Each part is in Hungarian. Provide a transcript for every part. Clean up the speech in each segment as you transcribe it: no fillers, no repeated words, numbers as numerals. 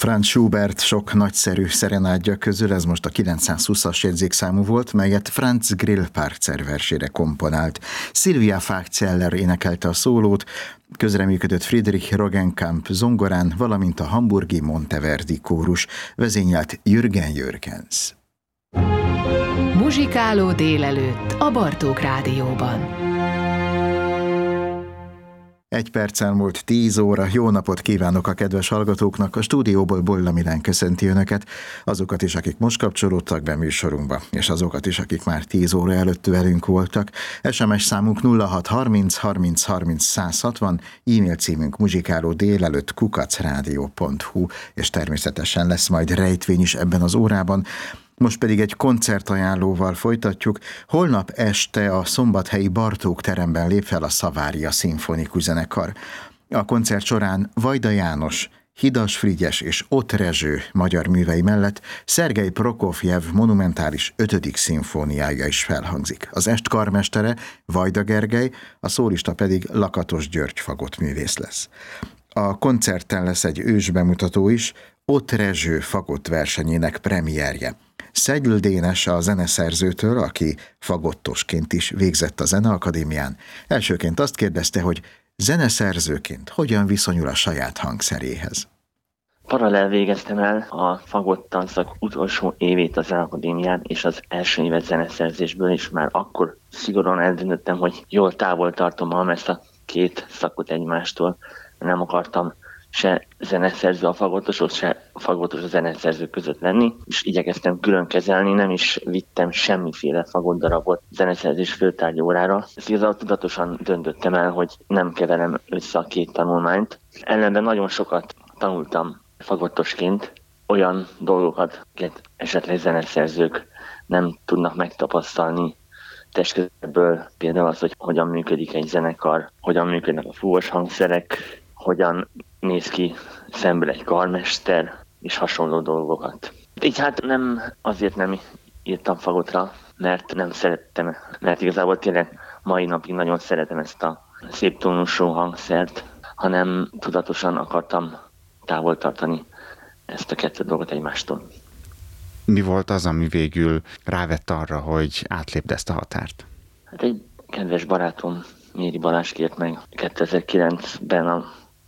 Franz Schubert sok nagyszerű szerenádja közül ez most a 920-as jegyzékszámú volt, melyet Franz Grillparzer versére komponált. Sylvia Fagzeller énekelte a szólót, közreműködött Friedrich Rogenkamp zongorán, valamint a hamburgi Monteverdi kórus, vezényelt Jürgen Jürgens. Muzsikáló délelőtt a Bartók Rádióban. 1 perccel múlt 10 óra. Jó napot kívánok a kedves hallgatóknak. A stúdióból Bolla Milán köszönti önöket, azokat is, akik most kapcsolódtak be műsorunkba, és azokat is, akik már 10 óra előtt velünk voltak. SMS számunk 0630 30 30 160, e-mail címünk muzsikálódélelőtt@radio.hu, és természetesen lesz majd rejtvény is ebben az órában. Most pedig egy koncertajánlóval folytatjuk. Holnap este a szombathelyi Bartók teremben lép fel a Savaria Szimfonikus Zenekar. A koncert során Vajda János, Hidas Frigyes és Ott Rezső magyar művei mellett Szergej Prokofjev monumentális 5. szimfóniája is felhangzik. Az est karmestere Vajda Gergely, a szólista pedig Lakatos György fagottművész lesz. A koncerten lesz egy ősbemutató is, Ott Rezső fagott versenyének premierje. Szegyl Dénes a zeneszerzőtől, aki fagottosként is végzett a Zeneakadémián, elsőként azt kérdezte, hogy zeneszerzőként hogyan viszonyul a saját hangszeréhez. Paralel végeztem el a fagott tanszak utolsó évét a Zeneakadémián, és az első évet zeneszerzésből, és már akkor szigorúan eldöntöttem, hogy jól távol tartom ezt a két szakot egymástól. Nem akartam se zeneszerző a fagottoshoz, se fagottos a zeneszerző között lenni, és igyekeztem külön kezelni, nem is vittem semmiféle fagott darabot zeneszerzés főtárgyi órára. Ezt igazából tudatosan döntöttem el, hogy nem keverem össze a két tanulmányt. Ellenben nagyon sokat tanultam fagottosként, olyan dolgokat, amiket esetleg zeneszerzők nem tudnak megtapasztalni testközelből, például az, hogy hogyan működik egy zenekar, hogyan működnek a fúvós hangszerek, hogyan néz ki szemből egy karmester, és hasonló dolgokat. Így hát azért nem írtam fagottra, mert nem szerettem, mert igazából tényleg mai napig nagyon szeretem ezt a szép tónusú hangszert, hanem tudatosan akartam távol tartani ezt a kettő dolgot egymástól. Mi volt az, ami végül rávett arra, hogy átlépd ezt a határt? Hát egy kedves barátom, Méri Balázs kért meg 2009-ben a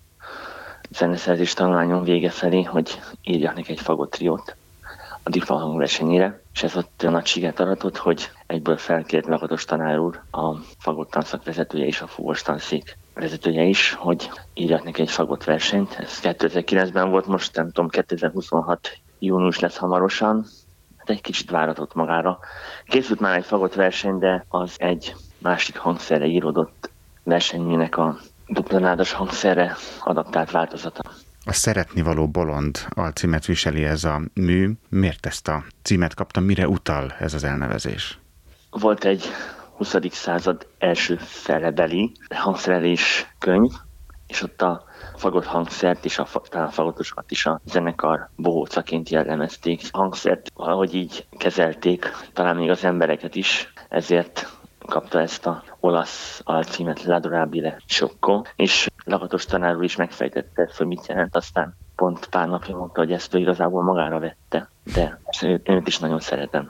zeneszerzés tanulmányon vége felé, hogy írjak neki egy fagott triót a DIFA hangversenyére, és ez ott nagy sikert aratott, hogy egyből felkért Lakatos tanár úr, a fagott tanszak vezetője és a fúvós tanszék vezetője is, hogy írjak neki egy fagott versenyt. Ez 2009-ben volt, most nem tudom, 2026 június lesz hamarosan, hát egy kicsit váratott magára. Készült már egy fagott verseny, de az egy másik hangszerre íródott versenyműnek a duplanádas hangszerre adaptált változata. A Szeretnivaló bolond alcímet viseli ez a mű. Miért ezt a címet kapta, mire utal ez az elnevezés? Volt egy 20. század első felebeli hangszerelés könyv, és ott a fagott hangszert és talán a fagottosokat is a zenekar bohócaként jellemezték. A hangszert valahogy így kezelték, talán még az embereket is, ezért kapta ezt a olasz alcímet L'Adorabile Sciocco, és Lakatos tanár úr is megfejtette, hogy mit jelent, aztán pont pár napja mondta, hogy ezt ő igazából magára vette, de őt is nagyon szeretem.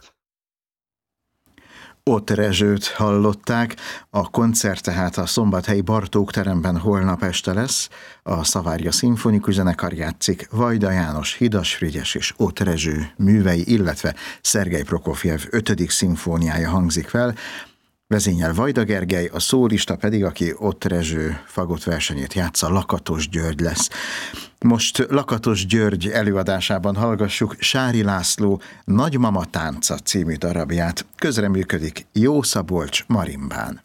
Ott Rezsőt hallották, a koncert tehát a szombathelyi Bartók teremben holnap este lesz, a Savaria Szimfonikus Zenekar játszik, Vajda János, Hidas Frigyes és Ott Rezső művei, illetve Szergej Prokofjev 5. szimfóniája hangzik fel, vezényel Vajda Gergely, a szólista pedig, aki Ott Rezső fagott versenyét játsza, Lakatos György lesz. Most Lakatos György előadásában hallgassuk Sári László Nagymama tánca című darabját. Közreműködik Jó Szabolcs marimbán.